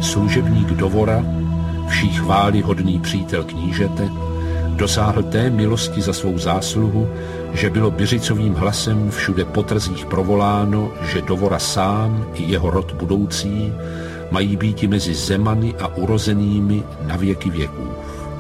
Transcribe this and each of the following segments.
služebník dvora, vší chvály hodný přítel knížete, dosáhl té milosti za svou zásluhu, že bylo Byřicovým hlasem všude po trzích provoláno, že dvora sám i jeho rod budoucí mají býti mezi zemany a urozenými na věky věků.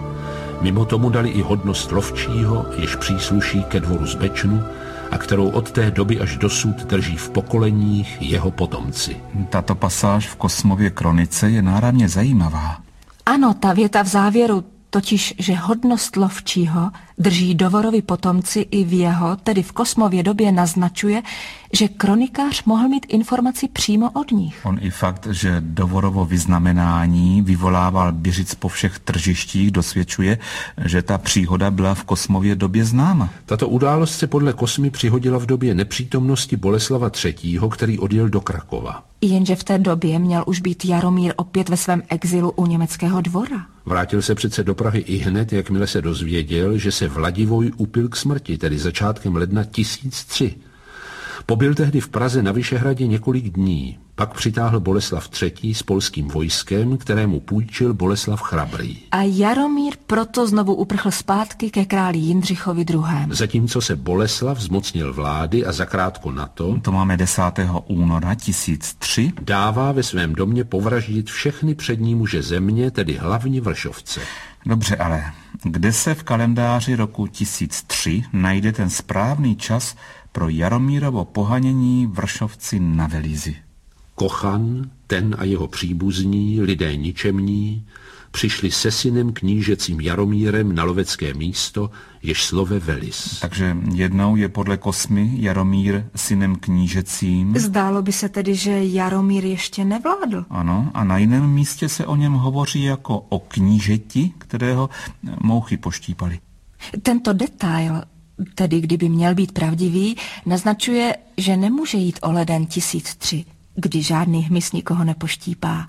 Mimo tomu dali i hodnost lovčího, jež přísluší ke dvoru z Bečnu a kterou od té doby až dosud drží v pokoleních jeho potomci. Tato pasáž v Kosmově kronice je náramně zajímavá. Ano, ta věta v závěru, totiž, že hodnost lovčího drží dvorovi potomci i v jeho, tedy v Kosmově době, naznačuje, že kronikář mohl mít informaci přímo od nich. On i fakt, že dvorovo vyznamenání vyvolával Byřic po všech tržištích, dosvědčuje, že ta příhoda byla v Kosmově době známa. Tato událost se podle Kosmy přihodila v době nepřítomnosti Boleslava III., který odjel do Krakova. Jenže v té době měl už být Jaromír opět ve svém exilu u německého dvora. Vrátil se přece do Prahy ihned, jakmile se dozvěděl, že se Vladivoj upil k smrti, tedy začátkem ledna 1003. Pobyl tehdy v Praze na Vyšehradě několik dní. Pak přitáhl Boleslav III. S polským vojskem, kterému půjčil Boleslav Chrabrý. A Jaromír proto znovu uprchl zpátky ke králi Jindřichovi II. Zatímco se Boleslav zmocnil vlády a zakrátko na to máme 10. února 1003, dává ve svém domě povraždit všechny přední muže země, tedy hlavně Vršovce. Dobře, ale kde se v kalendáři roku 1003 najde ten správný čas pro Jaromírovo pohanění Vršovci na Velízi? Kochan, ten a jeho příbuzní, lidé ničemní, přišli se synem knížecím Jaromírem na lovecké místo, jež slove Velis. Takže jednou je podle Kosmy Jaromír synem knížecím. Zdálo by se tedy, že Jaromír ještě nevládl. Ano, a na jiném místě se o něm hovoří jako o knížeti, kterého mouchy poštípali. Tento detail, tedy kdyby měl být pravdivý, naznačuje, že nemůže jít o leden 1003, kdy žádný hmyz nikoho nepoštípá.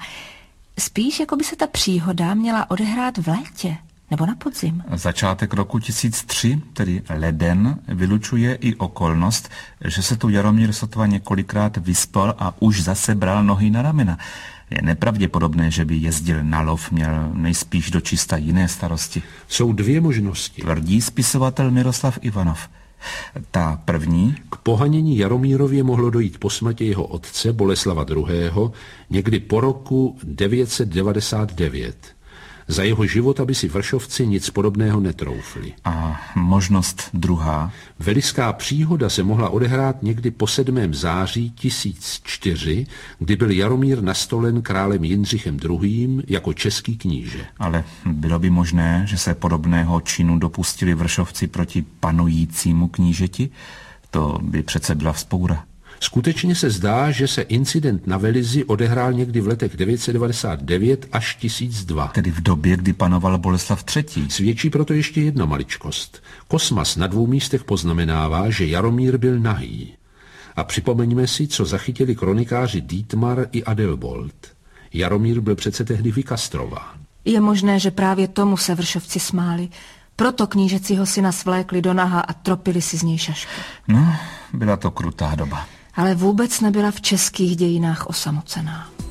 Spíš, jako by se ta příhoda měla odehrát v létě nebo na podzim. Začátek roku 1003, tedy leden, vylučuje i okolnost, že se tu Jaromír sotva několikrát vyspal a už zase bral nohy na ramena. Je nepravděpodobné, že by jezdil na lov, měl nejspíš dočista jiné starosti. Jsou dvě možnosti, tvrdí spisovatel Miroslav Ivanov. Ta první: k pohanění Jaromírově mohlo dojít po smrti jeho otce Boleslava II. Někdy po roku 999. Za jeho život, aby si Vršovci nic podobného netroufli. A možnost druhá: veliská příhoda se mohla odehrát někdy po 7. září 1004, kdy byl Jaromír nastolen králem Jindřichem II. Jako český kníže. Ale bylo by možné, že se podobného činu dopustili Vršovci proti panujícímu knížeti? To by přece byla vzpoura. Skutečně se zdá, že se incident na Velizi odehrál někdy v letech 999 až 1002. Tedy v době, kdy panoval Boleslav III. Svědčí proto ještě jedna maličkost. Kosmas na 2 místech poznamenává, že Jaromír byl nahý. A připomeňme si, co zachytili kronikáři Dietmar i Adelbold. Jaromír byl přece tehdy vykastrován. Je možné, že právě tomu se Vršovci smáli. Proto knížecího syna svlékli do naha a tropili si z něj šašky. No, byla to krutá doba. Ale vůbec nebyla v českých dějinách osamocená.